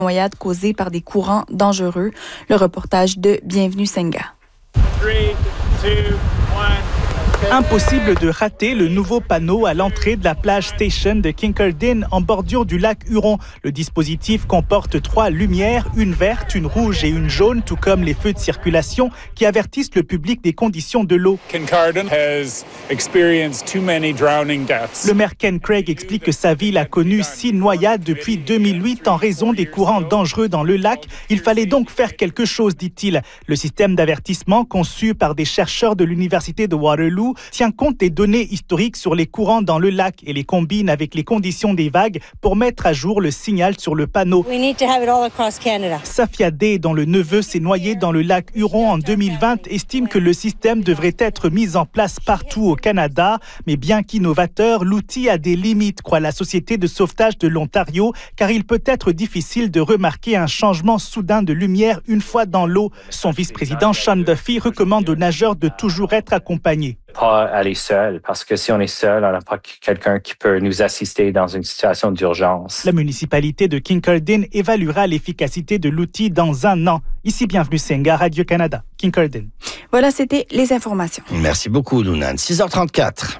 Noyade causée par des courants dangereux. Le reportage de Bienvenue Senga. 3, 2, 1. Impossible de rater le nouveau panneau à l'entrée de la plage Station de Kincardine en bordure du lac Huron. Le dispositif comporte 3 lumières, une verte, une rouge et une jaune, tout comme les feux de circulation qui avertissent le public des conditions de l'eau. Kincardine has experienced too many drowning deaths. Le maire Ken Craig explique que sa ville a connu 6 noyades depuis 2008 en raison des courants dangereux dans le lac. Il fallait donc faire quelque chose, dit-il. Le système d'avertissement conçu par des chercheurs de l'université de Waterloo tient compte des données historiques sur les courants dans le lac et les combine avec les conditions des vagues pour mettre à jour le signal sur le panneau. We need to have it all across Canada. Safia Day, dont le neveu s'est noyé dans le lac Huron en 2020, estime que le système devrait être mis en place partout au Canada. Mais bien qu'innovateur, l'outil a des limites, croit la Société de sauvetage de l'Ontario, car il peut être difficile de remarquer un changement soudain de lumière une fois dans l'eau. Son vice-président Sean Duffy recommande aux nageurs de toujours être accompagnés. Pas aller seul, parce que si on est seul, on n'a pas quelqu'un qui peut nous assister dans une situation d'urgence. La municipalité de Kincardine évaluera l'efficacité de l'outil dans 1 an. Ici, Bienvenue Senga, Radio-Canada, Kincardine. Voilà, c'était les informations. Merci beaucoup, Lounan. 6h34.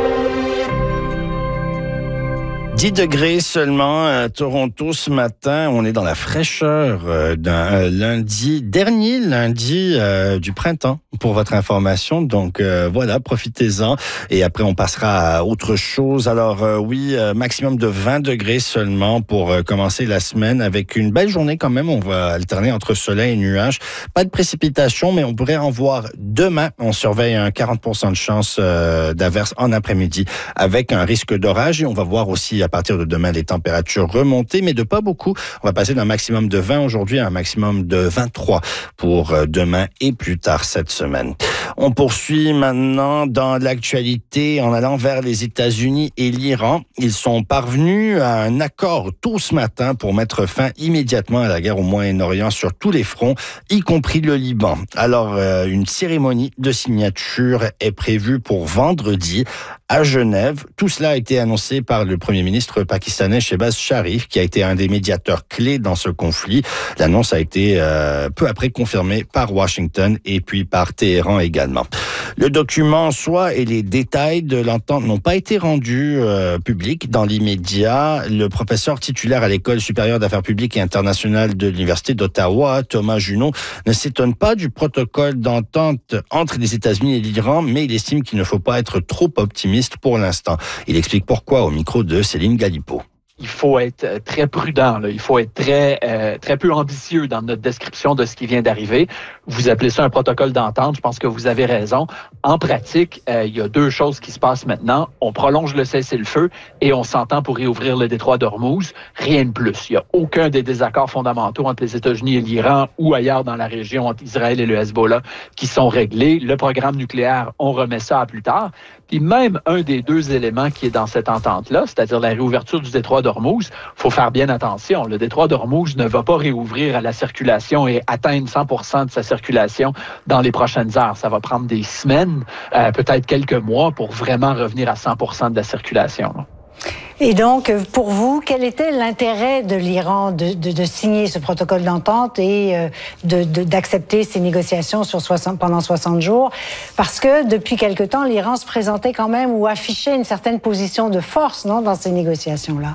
10 degrés seulement à Toronto ce matin. On est dans la fraîcheur d'un dernier lundi du printemps, pour votre information. Donc voilà, profitez-en. Et après, on passera à autre chose. Alors oui, maximum de 20 degrés seulement pour commencer la semaine avec une belle journée quand même. On va alterner entre soleil et nuages. Pas de précipitations, mais on pourrait en voir demain. On surveille un 40% de chance d'averse en après-midi avec un risque d'orage. Et on va voir aussi à partir de demain les températures remonter, mais de pas beaucoup. On va passer d'un maximum de 20 aujourd'hui à un maximum de 23 pour demain et plus tard cette semaine. On poursuit maintenant dans l'actualité en allant vers les États-Unis et l'Iran. Ils sont parvenus à un accord tôt ce matin pour mettre fin immédiatement à la guerre au Moyen-Orient sur tous les fronts, y compris le Liban. Alors, une cérémonie de signature est prévue pour vendredi à Genève. Tout cela a été annoncé par le Premier ministre pakistanais Shehbaz Sharif, qui a été un des médiateurs clés dans ce conflit. L'annonce a été peu après confirmée par Washington et puis par Téhéran également. Le document en soi et les détails de l'entente n'ont pas été rendus publics dans l'immédiat. Le professeur titulaire à l'École supérieure d'affaires publiques et internationales de l'Université d'Ottawa, Thomas Junot, ne s'étonne pas du protocole d'entente entre les États-Unis et l'Iran, mais il estime qu'il ne faut pas être trop optimiste pour l'instant. Il explique pourquoi au micro de Céline Galipeau. Il faut être très prudent, là. Il faut être très peu ambitieux dans notre description de ce qui vient d'arriver. Vous appelez ça un protocole d'entente, je pense que vous avez raison. En pratique, il y a 2 choses qui se passent maintenant. On prolonge le cessez-le-feu et on s'entend pour réouvrir le détroit d'Ormuz. Rien de plus. Il n'y a aucun des désaccords fondamentaux entre les États-Unis et l'Iran ou ailleurs dans la région entre Israël et le Hezbollah qui sont réglés. Le programme nucléaire, on remet ça à plus tard. Puis même un des 2 éléments qui est dans cette entente-là, c'est-à-dire la réouverture du détroit d'Ormuz, faut faire bien attention. Le détroit d'Ormuz ne va pas réouvrir à la circulation et atteindre 100% de sa circulation dans les prochaines heures. Ça va prendre des semaines, peut-être quelques mois pour vraiment revenir à 100% de la circulation. Et donc, pour vous, quel était l'intérêt de l'Iran de signer ce protocole d'entente et d'accepter ces négociations pendant 60 jours? Parce que depuis quelque temps, l'Iran se présentait quand même ou affichait une certaine position de force, non, dans ces négociations-là.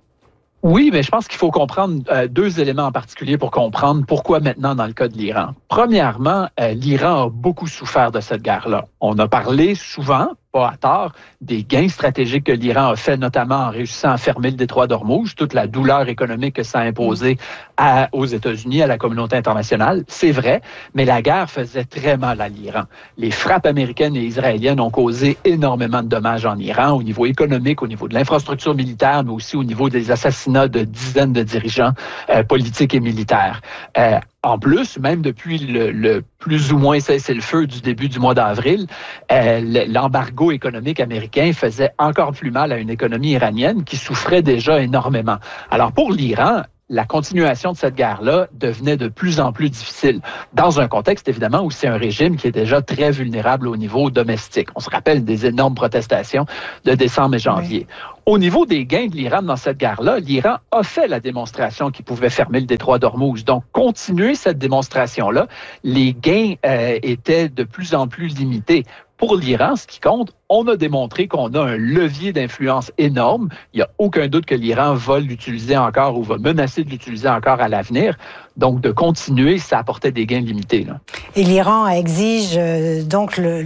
Oui, mais je pense qu'il faut comprendre 2 éléments en particulier pour comprendre pourquoi maintenant dans le cas de l'Iran. Premièrement, l'Iran a beaucoup souffert de cette guerre-là. On a parlé souvent, pas à tort, des gains stratégiques que l'Iran a fait, notamment en réussissant à fermer le détroit d'Ormuz, toute la douleur économique que ça a imposé aux États-Unis, à la communauté internationale. C'est vrai, mais la guerre faisait très mal à l'Iran. Les frappes américaines et israéliennes ont causé énormément de dommages en Iran, au niveau économique, au niveau de l'infrastructure militaire, mais aussi au niveau des assassinats de dizaines de dirigeants politiques et militaires. En plus, même depuis le plus ou moins cessez-le-feu du début du mois d'avril, l'embargo économique américain faisait encore plus mal à une économie iranienne qui souffrait déjà énormément. Alors pour l'Iran, la continuation de cette guerre-là devenait de plus en plus difficile, dans un contexte évidemment où c'est un régime qui est déjà très vulnérable au niveau domestique. On se rappelle des énormes protestations de décembre et janvier. Oui. Au niveau des gains de l'Iran dans cette guerre-là, l'Iran a fait la démonstration qu'il pouvait fermer le détroit d'Ormuz. Donc, continuer cette démonstration-là, les gains étaient de plus en plus limités. Pour l'Iran, ce qui compte, on a démontré qu'on a un levier d'influence énorme. Il n'y a aucun doute que l'Iran va l'utiliser encore ou va menacer de l'utiliser encore à l'avenir. Donc, de continuer, ça apportait des gains limités. Là. Et l'Iran exige donc la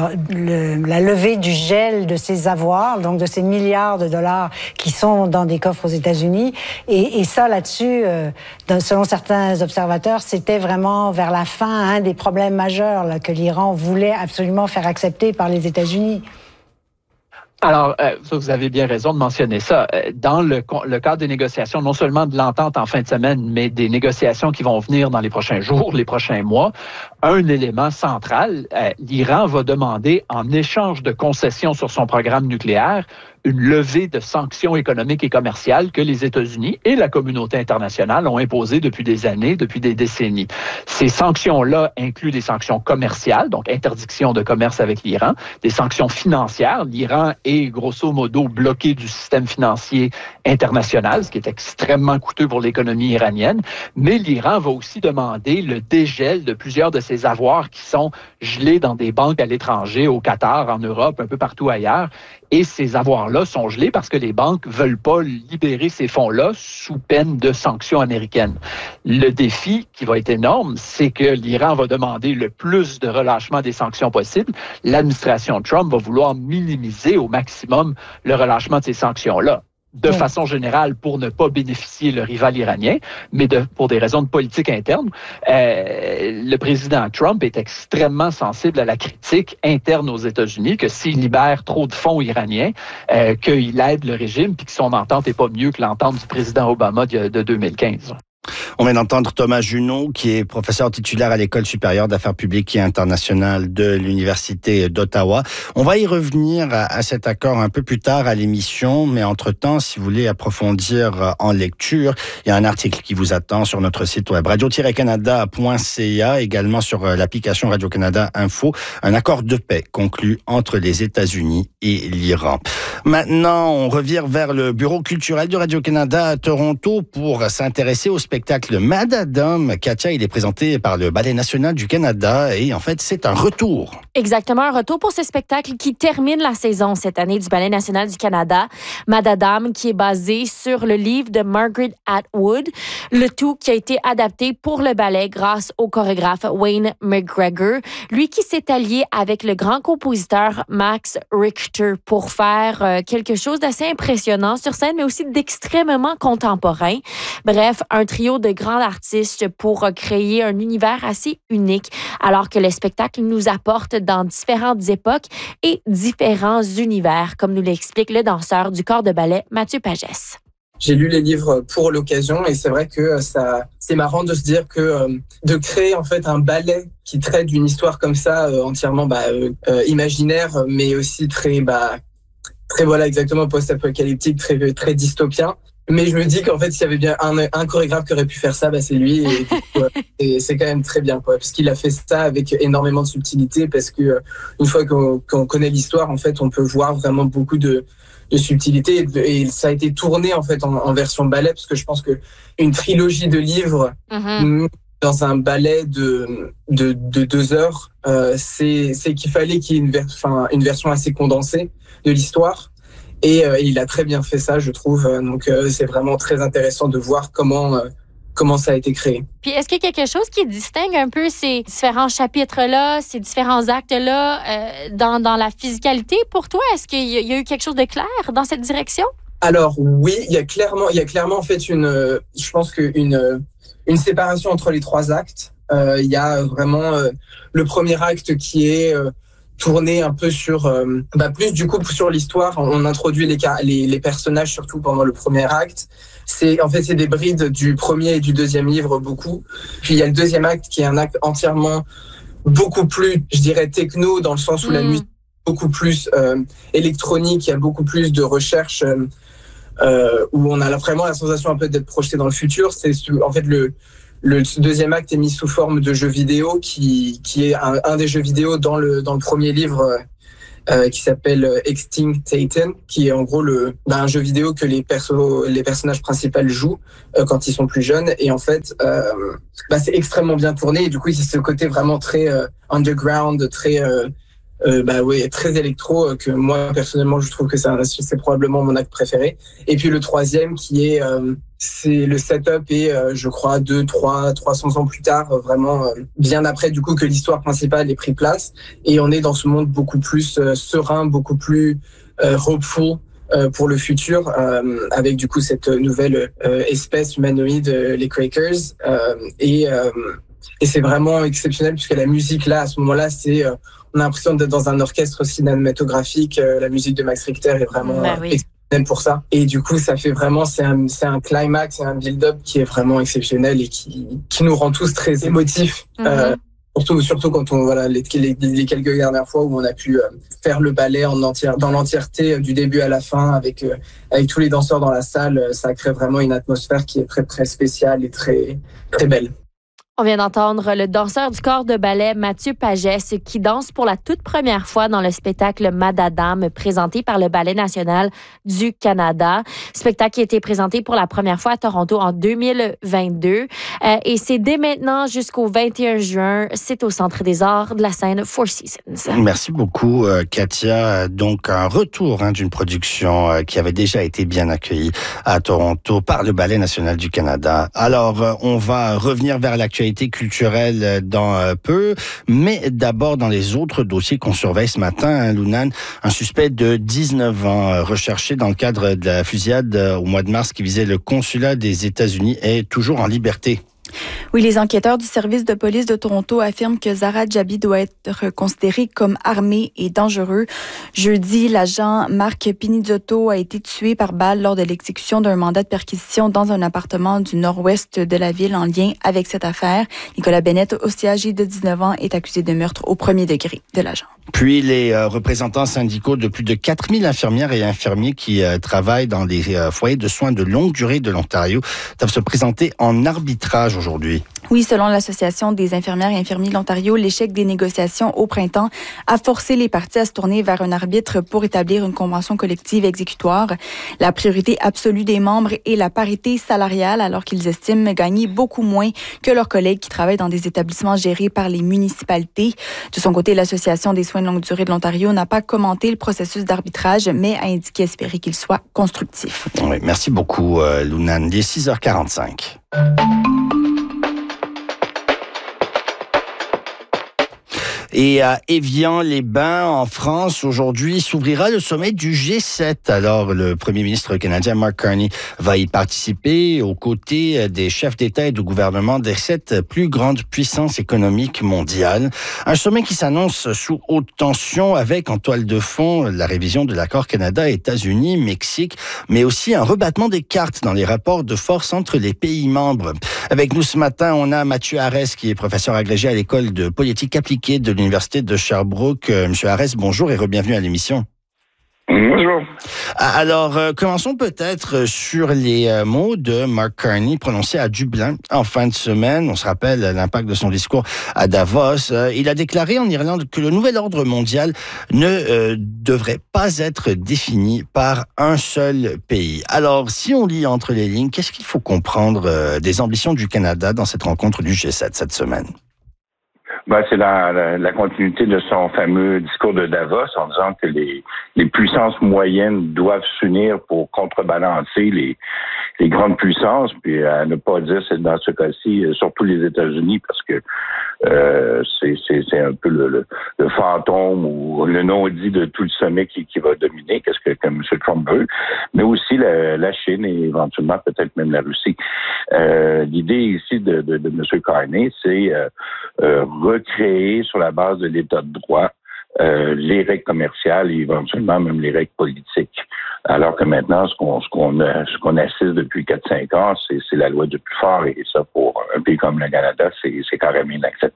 levée du gel de ses avoirs, donc de ces milliards de dollars qui sont dans des coffres aux États-Unis. Et ça, là-dessus, selon certains observateurs, c'était vraiment vers la fin un des problèmes majeurs là, que l'Iran voulait absolument faire accepter par les États-Unis. Alors, vous avez bien raison de mentionner ça. Dans le cadre des négociations, non seulement de l'entente en fin de semaine, mais des négociations qui vont venir dans les prochains jours, les prochains mois, un élément central, l'Iran va demander, en échange de concessions sur son programme nucléaire, une levée de sanctions économiques et commerciales que les États-Unis et la communauté internationale ont imposées depuis des années, depuis des décennies. Ces sanctions-là incluent des sanctions commerciales, donc interdiction de commerce avec l'Iran, des sanctions financières. L'Iran est grosso modo bloqué du système financier international, ce qui est extrêmement coûteux pour l'économie iranienne. Mais l'Iran va aussi demander le dégel de plusieurs de ses avoirs qui sont gelés dans des banques à l'étranger, au Qatar, en Europe, un peu partout ailleurs. Et ces avoirs-là sont gelés parce que les banques ne veulent pas libérer ces fonds-là sous peine de sanctions américaines. Le défi qui va être énorme, c'est que l'Iran va demander le plus de relâchement des sanctions possible. L'administration Trump va vouloir minimiser au maximum le relâchement de ces sanctions-là. De façon générale, pour ne pas bénéficier le rival iranien, mais pour des raisons de politique interne, le président Trump est extrêmement sensible à la critique interne aux États-Unis, que s'il libère trop de fonds iraniens, qu'il aide le régime, puis que son entente n'est pas mieux que l'entente du président Obama de 2015. On vient d'entendre Thomas Junot, qui est professeur titulaire à l'École supérieure d'affaires publiques et internationales de l'Université d'Ottawa. On va y revenir à cet accord un peu plus tard à l'émission, mais entre-temps, si vous voulez approfondir en lecture, il y a un article qui vous attend sur notre site web radio-canada.ca, également sur l'application Radio-Canada Info, un accord de paix conclu entre les États-Unis et l'Iran. Maintenant, on revient vers le bureau culturel de Radio-Canada à Toronto pour s'intéresser au spectacle Mad Adam. Katia, il est présenté par le Ballet national du Canada et en fait, c'est un retour. Exactement, un retour pour ce spectacle qui termine la saison cette année du Ballet national du Canada. Mad Adam, qui est basé sur le livre de Margaret Atwood, le tout qui a été adapté pour le ballet grâce au chorégraphe Wayne McGregor, lui qui s'est allié avec le grand compositeur Max Richter pour faire quelque chose d'assez impressionnant sur scène, mais aussi d'extrêmement contemporain. Bref, un trio de grands artistes pour créer un univers assez unique, alors que le spectacle nous apporte dans différentes époques et différents univers, comme nous l'explique le danseur du corps de ballet Mathieu Pagès. J'ai lu les livres pour l'occasion et c'est vrai que c'est marrant de se dire que de créer en fait un ballet qui traite d'une histoire comme ça entièrement imaginaire, mais aussi très voilà exactement post-apocalyptique, très dystopien. Mais je me dis qu'en fait, s'il y avait bien un chorégraphe qui aurait pu faire ça, c'est lui. Et c'est quand même très bien, parce qu'il a fait ça avec énormément de subtilité. Parce que une fois qu'on connaît l'histoire, en fait, on peut voir vraiment beaucoup de subtilité. Et ça a été tourné en fait en version ballet, parce que je pense que une trilogie de livres dans un ballet de 2 heures, c'est qu'il fallait qu'il y ait une version assez condensée de l'histoire. Et il a très bien fait ça, je trouve. Donc, c'est vraiment très intéressant de voir comment ça a été créé. Puis, est-ce qu'il y a quelque chose qui distingue un peu ces différents chapitres-là, ces différents actes-là dans la physicalité pour toi? Est-ce qu'il y a eu quelque chose de clair dans cette direction? Alors, oui, il y a clairement en fait je pense qu'une séparation entre les 3 actes. Il y a vraiment le premier acte qui est tourné un peu sur plus du coup sur l'histoire. On introduit les personnages surtout pendant le premier acte. C'est des brides du premier et du deuxième livre beaucoup. Puis il y a le deuxième acte qui est un acte entièrement beaucoup plus, je dirais, techno, dans le sens où la musique est beaucoup plus électronique. Il y a beaucoup plus de recherche où on a vraiment la sensation un peu d'être projeté dans le futur. C'est en fait le deuxième acte est mis sous forme de jeu vidéo qui est un des jeux vidéo dans le premier livre qui s'appelle Extinct Titan, qui est en gros un jeu vidéo que les personnages principaux jouent quand ils sont plus jeunes. Et en fait, c'est extrêmement bien tourné. Et du coup, c'est ce côté vraiment très underground, très très électro, que moi personnellement je trouve que c'est probablement mon acte préféré. Et puis le troisième qui est c'est le setup et je crois 300 ans plus tard, vraiment bien après du coup que l'histoire principale ait pris place, et on est dans ce monde beaucoup plus serein, beaucoup plus hopeful pour le futur, avec du coup cette nouvelle espèce humanoïde, les Quakers, et c'est vraiment exceptionnel puisque la musique là à ce moment-là on a l'impression d'être dans un orchestre cinématographique. La musique de Max Richter est vraiment exceptionnelle pour ça. Et du coup, ça fait vraiment, c'est un climax, c'est un build-up qui est vraiment exceptionnel et qui nous rend tous très émotifs. Surtout quand les quelques dernières fois où on a pu faire le ballet dans l'entièreté du début à la fin avec tous les danseurs dans la salle, ça crée vraiment une atmosphère qui est très très spéciale et très très belle. On vient d'entendre le danseur du corps de ballet Mathieu Pagès qui danse pour la toute première fois dans le spectacle Madadam présenté par le Ballet national du Canada. Spectacle qui a été présenté pour la première fois à Toronto en 2022 et c'est dès maintenant jusqu'au 21 juin. C'est au Centre des Arts de la scène Four Seasons. Merci beaucoup Katia. Donc un retour d'une production qui avait déjà été bien accueillie à Toronto par le Ballet national du Canada. Alors on va revenir vers l'actualité culturelle dans peu, mais d'abord dans les autres dossiers qu'on surveille ce matin, Lounan, un suspect de 19 ans recherché dans le cadre de la fusillade au mois de mars qui visait le consulat des États-Unis est toujours en liberté. Oui, les enquêteurs du service de police de Toronto affirment que Zahra Jabi doit être considéré comme armé et dangereux. Jeudi, l'agent Marc Pinizzotto a été tué par balle lors de l'exécution d'un mandat de perquisition dans un appartement du nord-ouest de la ville en lien avec cette affaire. Nicolas Bennett, aussi âgé de 19 ans, est accusé de meurtre au premier degré de l'agent. Puis les représentants syndicaux de plus de 4000 infirmières et infirmiers qui travaillent dans les foyers de soins de longue durée de l'Ontario doivent se présenter en arbitrage aujourd'hui. Oui, selon l'Association des infirmières et infirmiers de l'Ontario, l'échec des négociations au printemps a forcé les parties à se tourner vers un arbitre pour établir une convention collective exécutoire. La priorité absolue des membres est la parité salariale, alors qu'ils estiment gagner beaucoup moins que leurs collègues qui travaillent dans des établissements gérés par les municipalités. De son côté, l'Association des soins de longue durée de l'Ontario n'a pas commenté le processus d'arbitrage, mais a indiqué espérer qu'il soit constructif. Oui, merci beaucoup, Lounan. Il est 6h45. Et à Évian-les-Bains, en France, aujourd'hui, s'ouvrira le sommet du G7. Alors, le premier ministre canadien Mark Carney va y participer aux côtés des chefs d'État et de gouvernement des 7 plus grandes puissances économiques mondiales. Un sommet qui s'annonce sous haute tension avec en toile de fond la révision de l'accord Canada-États-Unis-Mexique, mais aussi un rebattement des cartes dans les rapports de force entre les pays membres. Avec nous ce matin, on a Mathieu Arès, qui est professeur agrégé à l'École de politique appliquée de l'Université de Sherbrooke. Monsieur Arès, bonjour et re-bienvenue à l'émission. Bonjour. Alors, commençons peut-être sur les mots de Mark Carney prononcés à Dublin en fin de semaine. On se rappelle l'impact de son discours à Davos. Il a déclaré en Irlande que le nouvel ordre mondial ne devrait pas être défini par un seul pays. Alors, si on lit entre les lignes, qu'est-ce qu'il faut comprendre des ambitions du Canada dans cette rencontre du G7 cette semaine? C'est la continuité de son fameux discours de Davos en disant que les puissances moyennes doivent s'unir pour contrebalancer les grandes puissances, puis à ne pas dire, c'est dans ce cas-ci, surtout les États-Unis, parce que c'est un peu le fantôme ou le non-dit de tout le sommet qui va dominer, qu'est-ce que M. Trump veut, mais aussi la Chine et éventuellement peut-être même la Russie. L'idée ici de M. Carney, c'est recréer sur la base de l'état de droit les règles commerciales et éventuellement même les règles politiques. Alors que maintenant, ce qu'on assiste depuis 4-5 ans, c'est la loi du plus fort, et ça, pour un pays comme le Canada, c'est carrément inacceptable.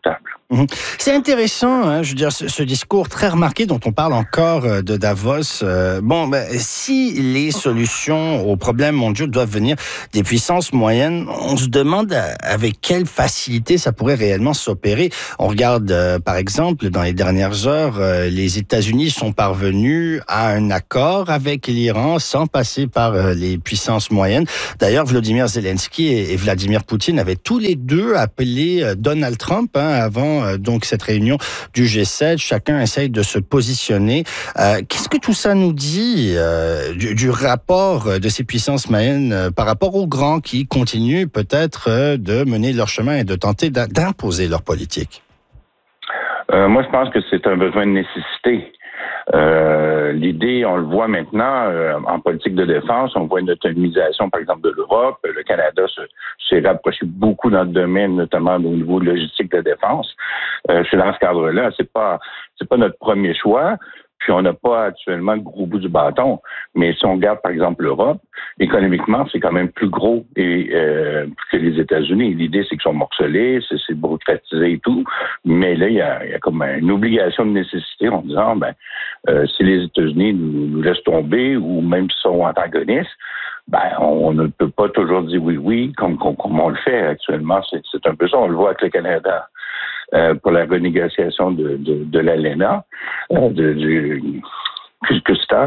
C'est intéressant, hein, je veux dire, ce discours très remarqué dont on parle encore de Davos. Si les solutions aux problèmes mondiaux doivent venir des puissances moyennes, on se demande avec quelle facilité ça pourrait réellement s'opérer. On regarde, par exemple, dans les dernières heures, les États-Unis sont parvenus à un accord avec l'Iran sans passer par les puissances moyennes. D'ailleurs, Volodymyr Zelensky et Vladimir Poutine avaient tous les deux appelé Donald Trump avant donc cette réunion du G7. Chacun essaye de se positionner. Qu'est-ce que tout ça nous dit du rapport de ces puissances moyennes par rapport aux grands qui continuent peut-être de mener leur chemin et de tenter d'imposer leur politique? Moi, je pense que c'est un besoin de nécessité. L'idée, on le voit maintenant en politique de défense, on voit une autonomisation, par exemple, de l'Europe. Le Canada s'est rapproché beaucoup dans le domaine, notamment au niveau de logistique de défense. C'est dans ce cadre-là, c'est pas notre premier choix. Puis on n'a pas actuellement le gros bout du bâton. Mais si on regarde, par exemple, l'Europe, économiquement, c'est quand même plus gros que les États-Unis. L'idée, c'est qu'ils sont morcelés, c'est bureaucratisé et tout. Mais là, il y a comme une obligation de nécessité en disant, si les États-Unis nous laissent tomber ou même s'ils sont antagonistes, on ne peut pas toujours dire oui, comme on le fait actuellement. C'est un peu ça, on le voit avec le Canada. Pour la renégociation de l'ALENA, du Kyrgyzstan,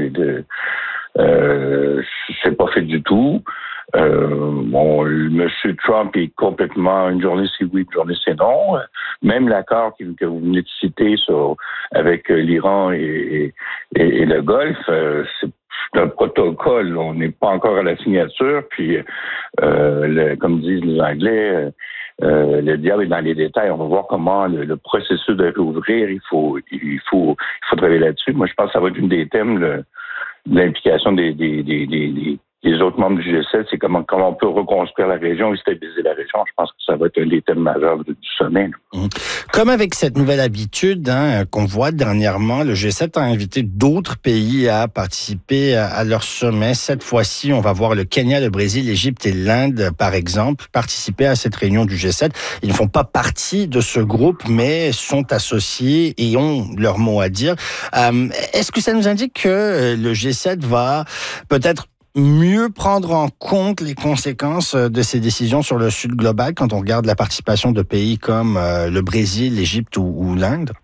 c'est pas fait du tout. Monsieur Trump est complètement une journée c'est oui, une journée c'est non. Même l'accord que vous venez de citer avec l'Iran et le Golfe, c'est un protocole. On n'est pas encore à la signature. Puis, comme disent les Anglais, le diable est dans les détails. On va voir comment le processus de réouvrir. Il faut travailler là-dessus. Moi, je pense que ça va être une des thèmes de l'implication des autres membres du G7, c'est comment on peut reconstruire la région et stabiliser la région. Je pense que ça va être un des thèmes majeurs du sommet. Comme avec cette nouvelle habitude qu'on voit dernièrement, le G7 a invité d'autres pays à participer à leur sommet. Cette fois-ci, on va voir le Kenya, le Brésil, l'Égypte et l'Inde, par exemple, participer à cette réunion du G7. Ils ne font pas partie de ce groupe, mais sont associés et ont leur mot à dire. Est-ce que ça nous indique que le G7 va peut-être mieux prendre en compte les conséquences de ces décisions sur le Sud global quand on regarde la participation de pays comme le Brésil, l'Égypte ou l'Inde?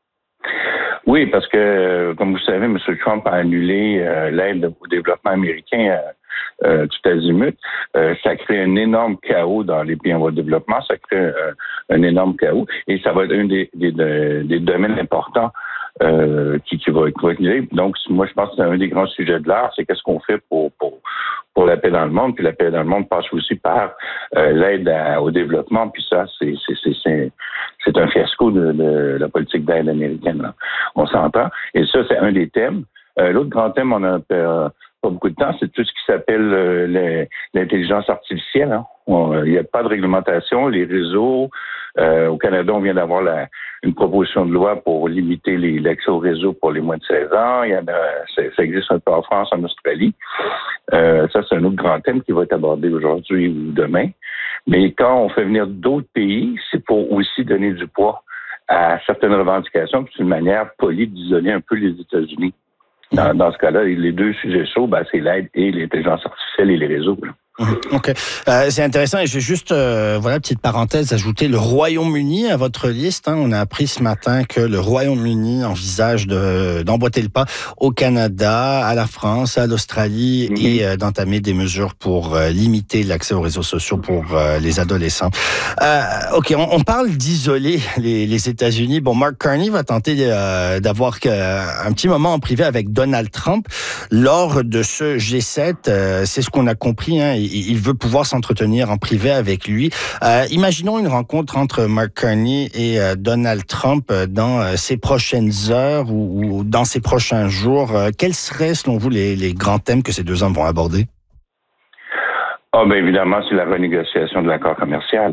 Oui, parce que, comme vous savez, M. Trump a annulé l'aide au développement américain tout azimut. Ça crée un énorme chaos dans les pays en voie de développement. Ça crée un énorme chaos. Et ça va être un des domaines importants qui va être lié. Donc, moi, je pense que c'est un des grands sujets de l'art, c'est qu'est-ce qu'on fait pour la paix dans le monde. Puis la paix dans le monde passe aussi par l'aide au développement. Puis ça, c'est un fiasco de la politique d'aide américaine. Là. On s'entend. Et ça, c'est un des thèmes. L'autre grand thème, on a pas beaucoup de temps, c'est tout ce qui s'appelle l'intelligence artificielle. Hein. Il n'y a pas de réglementation. Les réseaux, au Canada, on vient d'avoir une proposition de loi pour limiter l'accès au réseau pour les moins de 16 ans. Ça existe un peu en France, en Australie. Ça, c'est un autre grand thème qui va être abordé aujourd'hui ou demain. Mais quand on fait venir d'autres pays, c'est pour aussi donner du poids à certaines revendications. C'est une manière polie d'isoler un peu les États-Unis. Dans ce cas-là, les deux sujets chauds, c'est l'aide et l'intelligence artificielle et les réseaux. Là. OK. C'est intéressant et je vais juste, petite parenthèse, ajouter le Royaume-Uni à votre liste. On a appris ce matin que le Royaume-Uni envisage d'emboîter le pas au Canada, à la France, à l'Australie et d'entamer des mesures pour limiter l'accès aux réseaux sociaux pour les adolescents. OK, on parle d'isoler les États-Unis. Bon, Mark Carney va tenter d'avoir un petit moment en privé avec Donald Trump lors de ce G7. C'est ce qu'on a compris, il veut pouvoir s'entretenir en privé avec lui. Imaginons une rencontre entre Mark Carney et Donald Trump dans ces prochaines heures ou dans ces prochains jours. Quels seraient, selon vous, les grands thèmes que ces deux hommes vont aborder? Évidemment, c'est la renégociation de l'accord commercial.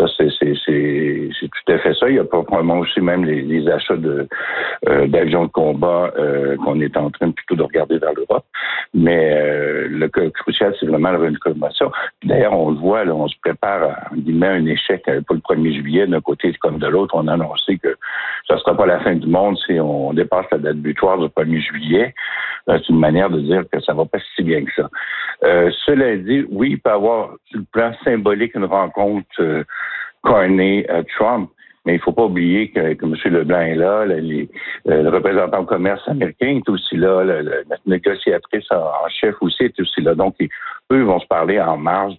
Ça, c'est tout à fait ça. Il y a probablement aussi même les achats d'avions de combat qu'on est en train plutôt de regarder vers l'Europe. Mais le cas crucial, c'est vraiment la renégociation. D'ailleurs, on le voit, là, on se prépare à un échec pour le 1er juillet. D'un côté comme de l'autre, on a annoncé que ça ne sera pas la fin du monde si on dépasse la date butoir du 1er juillet. C'est une manière de dire que ça ne va pas si bien que ça. Cela dit, oui, il peut y avoir, sur le plan symbolique, une rencontre Carney-Trump, mais il ne faut pas oublier que M. Leblanc est là, le représentant au commerce américain est aussi là, la négociatrice en chef aussi est aussi là. Donc, eux vont se parler en marge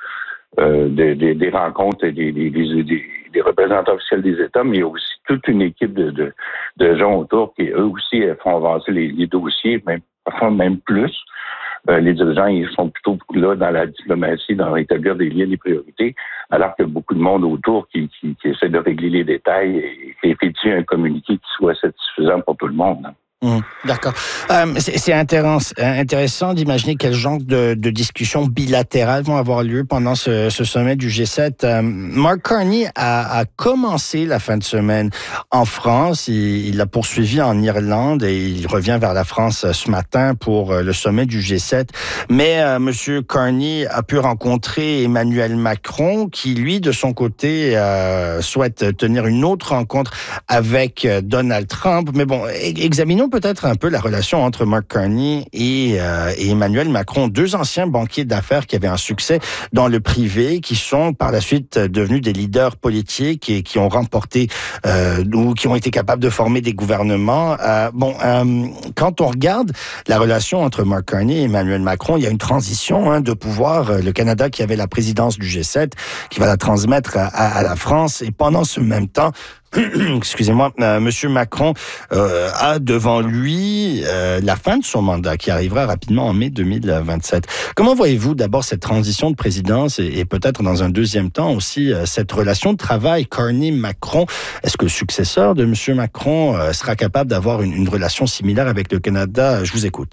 des rencontres et des représentants officiels des États, mais il y a aussi toute une équipe de gens autour qui, eux aussi, font avancer les dossiers, parfois même plus. Les dirigeants, ils sont plutôt là dans la diplomatie, dans l'établir des liens, des priorités, alors qu'il y a beaucoup de monde autour qui essaie de régler les détails et effectuer un communiqué qui soit satisfaisant pour tout le monde. D'accord. C'est intéressant d'imaginer quel genre de discussions bilatérales vont avoir lieu pendant ce sommet du G7. Mark Carney a commencé la fin de semaine en France. Il l'a poursuivi en Irlande et il revient vers la France ce matin pour le sommet du G7. Mais M. Carney a pu rencontrer Emmanuel Macron qui, lui, de son côté, souhaite tenir une autre rencontre avec Donald Trump. Mais bon, examinons peut-être un peu la relation entre Mark Carney et Emmanuel Macron, deux anciens banquiers d'affaires qui avaient un succès dans le privé, qui sont par la suite devenus des leaders politiques et qui ont remporté ou qui ont été capables de former des gouvernements. Quand on regarde la relation entre Mark Carney et Emmanuel Macron, il y a une transition de pouvoir. Le Canada qui avait la présidence du G7, qui va la transmettre à la France. Et pendant ce même temps, excusez-moi, Monsieur Macron a devant lui la fin de son mandat qui arrivera rapidement en mai 2027. Comment voyez-vous d'abord cette transition de présidence et peut-être dans un deuxième temps aussi cette relation de travail Carney-Macron? Est-ce que le successeur de Monsieur Macron sera capable d'avoir une relation similaire avec le Canada? Je vous écoute.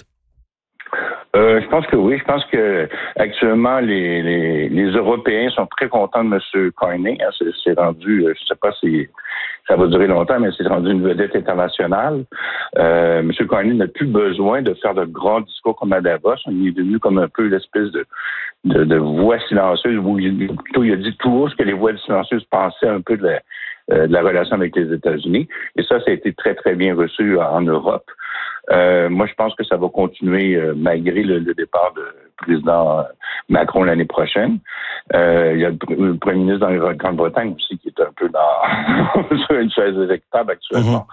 Je pense que oui. Je pense que actuellement les Européens sont très contents de M. Carney. C'est rendu, je ne sais pas si ça va durer longtemps, mais c'est rendu une vedette internationale. M. Carney n'a plus besoin de faire de grands discours comme à Davos. Il est devenu comme un peu l'espèce de voix silencieuse, où il a dit tout haut ce que les voix silencieuses pensaient un peu de la relation avec les États-Unis. Et ça a été très, très bien reçu en Europe. Moi, je pense que ça va continuer malgré le départ du président Macron l'année prochaine. Il y a le premier ministre dans la Grande-Bretagne aussi qui est un peu sur une chaise électable actuellement.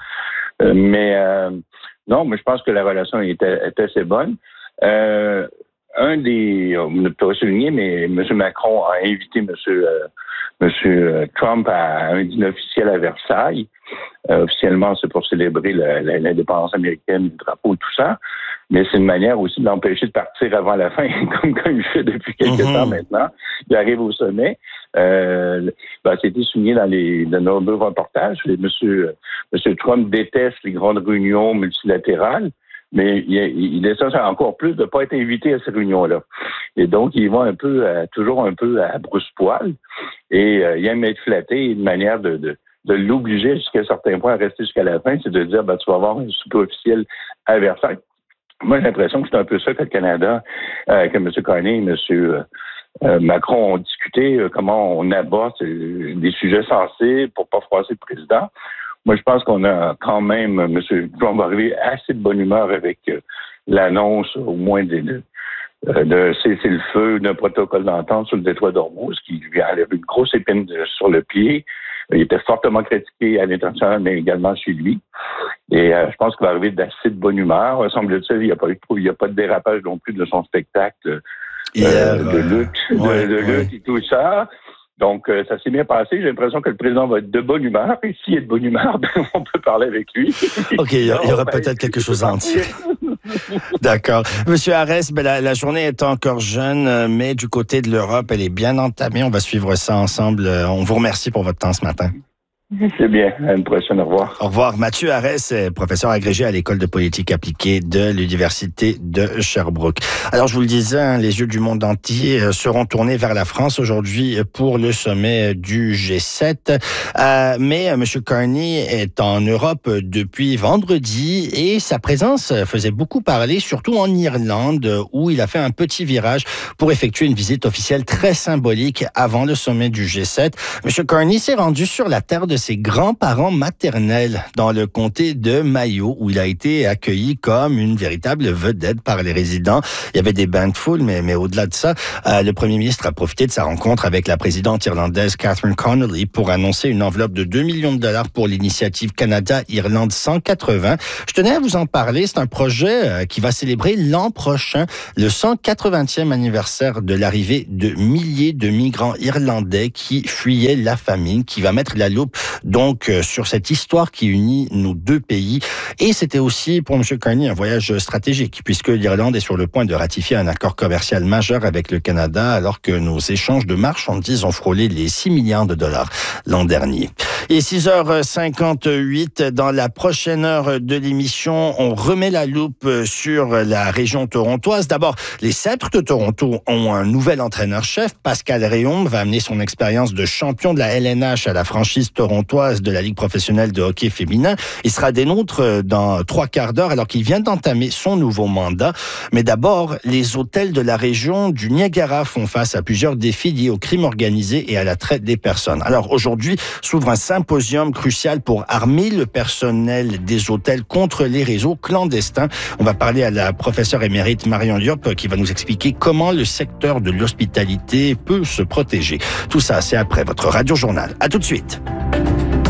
Non, mais je pense que la relation est assez bonne. On ne peut pas souligner, mais M. Macron a invité M. Trump à un dîner officiel à Versailles. Officiellement, c'est pour célébrer l'indépendance américaine, le drapeau, tout ça. Mais c'est une manière aussi de l'empêcher de partir avant la fin, comme il fait depuis quelques temps maintenant. Il arrive au sommet. C'était souligné dans de nombreux reportages. M. Trump déteste les grandes réunions multilatérales. Mais il essaie encore plus de ne pas être invité à ces réunions-là. Et donc, il va toujours un peu à brousse-poil. Et il aime être flatté. Une manière de l'obliger jusqu'à un certain point à rester jusqu'à la fin, c'est de dire, tu vas avoir un souper officiel à Versailles. Moi, j'ai l'impression que c'est un peu ça que le Canada, que M. Carney et M. Macron ont discuté, comment on aborde des sujets sensibles pour ne pas froisser le président. Moi, je pense qu'on a quand même, M. Trump va arriver assez de bonne humeur avec l'annonce, au moins, de cesser le feu d'un protocole d'entente sur le détroit d'Ormuz, qui lui enlève une grosse épine sur le pied. Il était fortement critiqué à l'international, mais également chez lui. Et je pense qu'il va arriver d'assez de bonne humeur. Semble-t-il, il n'y a pas de dérapage non plus de son spectacle de lutte et tout ça. Donc, ça s'est bien passé. J'ai l'impression que le président va être de bonne humeur. Et s'il est de bonne humeur, on peut parler avec lui. OK, il y aura peut-être quelque chose à en tirer. D'accord. Monsieur Arès, la journée est encore jeune, mais du côté de l'Europe, elle est bien entamée. On va suivre ça ensemble. On vous remercie pour votre temps ce matin. C'est bien. À une prochaine. Au revoir. Au revoir. Mathieu Arès, professeur agrégé à l'École de politique appliquée de l'Université de Sherbrooke. Alors, je vous le disais, les yeux du monde entier seront tournés vers la France aujourd'hui pour le sommet du G7. Mais M. Carney est en Europe depuis vendredi et sa présence faisait beaucoup parler, surtout en Irlande, où il a fait un petit virage pour effectuer une visite officielle très symbolique avant le sommet du G7. M. Carney s'est rendu sur la terre de ses grands-parents maternels dans le comté de Mayo, où il a été accueilli comme une véritable vedette par les résidents. Il y avait des bains de foule, mais au-delà de ça, le premier ministre a profité de sa rencontre avec la présidente irlandaise Catherine Connolly pour annoncer une enveloppe de 2 millions de dollars pour l'initiative Canada-Irlande 180. Je tenais à vous en parler. C'est un projet qui va célébrer l'an prochain le 180e anniversaire de l'arrivée de milliers de migrants irlandais qui fuyaient la famine, qui va mettre la loupe donc sur cette histoire qui unit nos deux pays. Et c'était aussi pour M. Carney un voyage stratégique, puisque l'Irlande est sur le point de ratifier un accord commercial majeur avec le Canada, alors que nos échanges de marchandises ont frôlé les 6 milliards de dollars l'an dernier. Et 6h58, dans la prochaine heure de l'émission, on remet la loupe sur la région torontoise. D'abord, les Sceptres de Toronto ont un nouvel entraîneur-chef. Pascal Réaume va amener son expérience de champion de la LNH à la franchise torontoise de la Ligue professionnelle de hockey féminin. Il sera des nôtres dans 3 quarts d'heure alors qu'il vient d'entamer son nouveau mandat. Mais d'abord, les hôtels de la région du Niagara font face à plusieurs défis liés au crime organisé et à la traite des personnes. Alors aujourd'hui, s'ouvre un symposium crucial pour armer le personnel des hôtels contre les réseaux clandestins. On va parler à la professeure émérite Marion Diop qui va nous expliquer comment le secteur de l'hospitalité peut se protéger. Tout ça, c'est après votre Radio Journal. À tout de suite.